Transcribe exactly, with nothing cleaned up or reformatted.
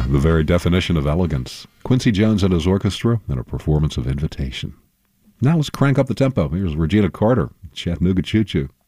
the very definition of elegance. Quincy Jones and his orchestra and a performance of Invitation. Now let's crank up the tempo. Here's Regina Carter, Chattanooga Choo Choo.